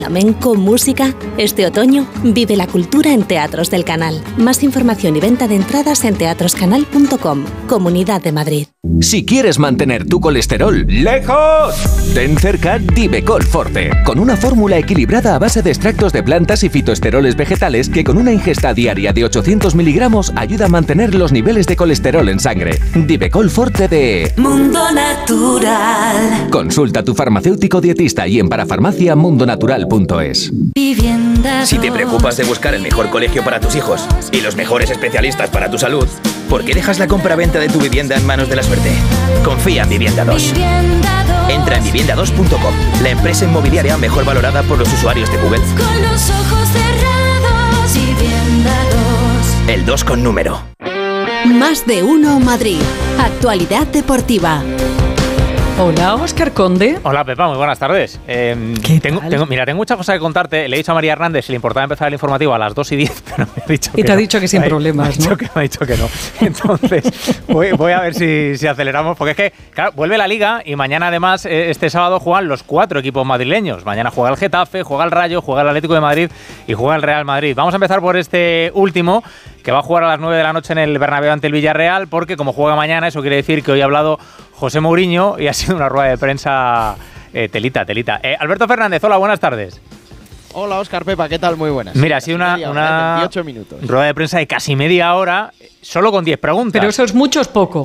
Flamenco, música. Este otoño vive la cultura en Teatros del Canal. Más información y venta de entradas en teatroscanal.com. Comunidad de Madrid. Si quieres mantener tu colesterol lejos, ten cerca Divecol Forte, con una fórmula equilibrada a base de extractos de plantas y fitoesteroles vegetales que con una ingesta diaria de 800 miligramos ayuda a mantener los niveles de colesterol en sangre. Divecol Forte de Mundo Natural. Consulta a tu farmacéutico dietista y en parafarmaciamundonatural.es. Si te preocupas de buscar el mejor colegio para tus hijos y los mejores especialistas para tu salud, ¿por qué dejas la compra-venta de tu vivienda en manos de la suerte? Confía en Vivienda 2. Entra en vivienda2.com, la empresa inmobiliaria mejor valorada por los usuarios de Google. Con los ojos cerrados, Vivienda 2. El 2 con número. Más de uno Madrid. Actualidad deportiva. Hola, Óscar Conde. Hola, Pepa, muy buenas tardes. Tengo muchas cosas que contarte. Le he dicho a María Hernández si le importaba empezar el informativo a las 2:10, pero me ha dicho que no. Y te ha dicho que sin problemas, ¿no? Me ha dicho que no. Entonces, voy a ver si aceleramos, porque es que, claro, vuelve la Liga y mañana, además, este sábado juegan los 4 equipos madrileños. Mañana juega el Getafe, juega el Rayo, juega el Atlético de Madrid y juega el Real Madrid. Vamos a empezar por este último, que va a jugar a las 9 de la noche en el Bernabéu ante el Villarreal, porque como juega mañana, eso quiere decir que hoy ha hablado José Mourinho y ha sido una rueda de prensa telita. Alberto Fernández, hola, buenas tardes. Hola, Óscar, Pepa, ¿qué tal? Muy buenas. Mira, ha sido una 28 minutos. Rueda de prensa de casi media hora, solo con 10 preguntas. Pero eso es mucho o es poco.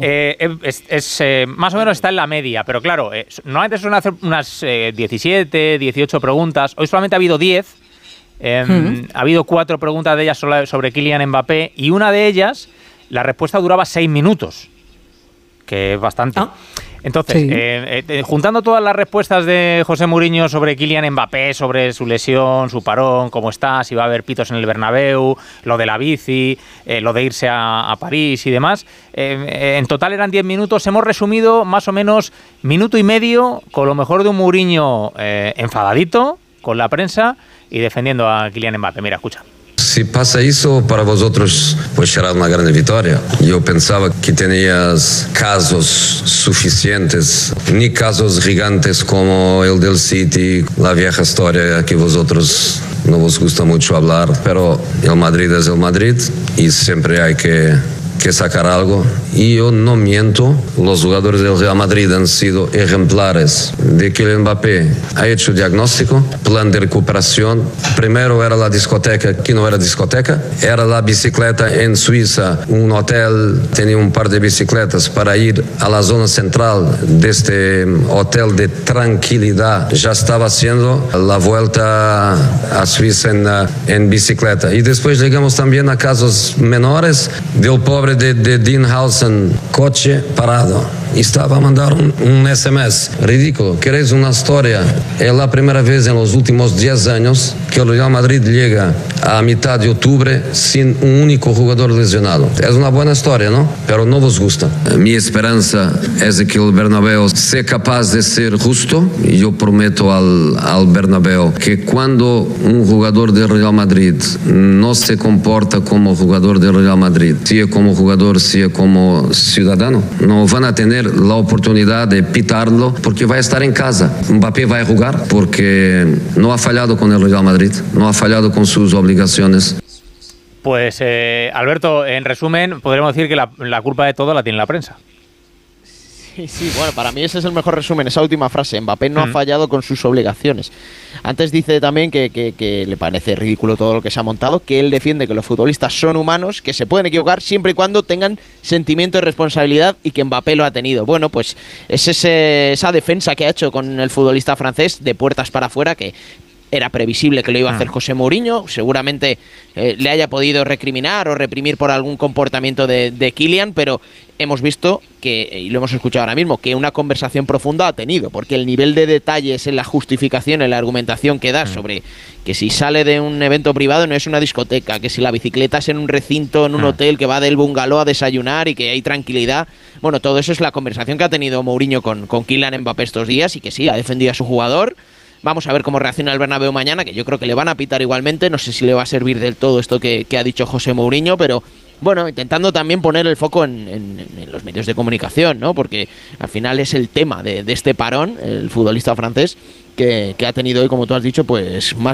Más o menos está en la media, pero claro, normalmente suelen hacer unas 17, 18 preguntas. Hoy solamente ha habido 10. Ha habido 4 preguntas de ellas sobre Kylian Mbappé y una de ellas, la respuesta duraba 6 minutos, que es bastante. Entonces, sí. Juntando todas las respuestas de José Mourinho sobre Kylian Mbappé, sobre su lesión, su parón, cómo está, si va a haber pitos en el Bernabéu, lo de la bici, lo de irse a París y demás, en total eran 10 minutos. Hemos resumido más o menos minuto y medio con lo mejor de un Mourinho enfadadito con la prensa y defendiendo a Kylian Mbappé. Mira, escucha. Si pasa eso, para vosotros pues será una gran victoria. Yo pensaba que tenías casos suficientes, ni casos gigantes como el del City, la vieja historia que vosotros no os gusta mucho hablar, pero el Madrid es el Madrid y siempre hay que sacar algo. Y yo no miento, los jugadores del Real Madrid han sido ejemplares de Kylian Mbappé. Ha hecho diagnóstico, plan de recuperación. Primero era la discoteca, que no era discoteca, era la bicicleta en Suiza, un hotel tenía un par de bicicletas para ir a la zona central de este hotel de tranquilidad. Ya estaba haciendo la vuelta a Suiza en bicicleta. Y después llegamos también a casos menores del pobre de Dean Howson, coche parado. Y estaba a mandar un SMS ridículo. ¿Queréis una historia? Es la primera vez en los últimos 10 años que el Real Madrid llega a mitad de octubre sin un único jugador lesionado. Es una buena historia, ¿no? Pero no os gusta. Mi esperanza es de que el Bernabéu sea capaz de ser justo. Y yo prometo al Bernabéu que cuando un jugador del Real Madrid no se comporta como jugador del Real Madrid, sea como jugador, sea como ciudadano, no van a tener la oportunidad de pitarlo porque va a estar en casa. Mbappé va a jugar porque no ha fallado con el Real Madrid, no ha fallado con sus obligaciones. Pues Alberto, en resumen, podríamos decir que la culpa de todo la tiene la prensa. Sí, bueno, para mí ese es el mejor resumen, esa última frase. Mbappé no ha fallado con sus obligaciones. Antes dice también que le parece ridículo todo lo que se ha montado, que él defiende que los futbolistas son humanos, que se pueden equivocar siempre y cuando tengan sentimiento de responsabilidad y que Mbappé lo ha tenido. Bueno, pues es esa defensa que ha hecho con el futbolista francés de puertas para afuera, que era previsible que lo iba a hacer José Mourinho. Seguramente le haya podido recriminar o reprimir por algún comportamiento de Kylian, pero hemos visto que, y lo hemos escuchado ahora mismo, que una conversación profunda ha tenido, porque el nivel de detalles en la justificación, en la argumentación que da sobre que si sale de un evento privado no es una discoteca, que si la bicicleta es en un recinto, en un hotel, que va del bungalow a desayunar y que hay tranquilidad. Bueno, todo eso es la conversación que ha tenido Mourinho con Kylian Mbappé estos días y que sí, ha defendido a su jugador. Vamos a ver cómo reacciona el Bernabéu mañana, que yo creo que le van a pitar igualmente. No sé si le va a servir del todo esto que ha dicho José Mourinho, pero bueno, intentando también poner el foco en los medios de comunicación, ¿no? Porque al final es el tema de este parón, el futbolista francés, que ha tenido hoy, como tú has dicho, pues más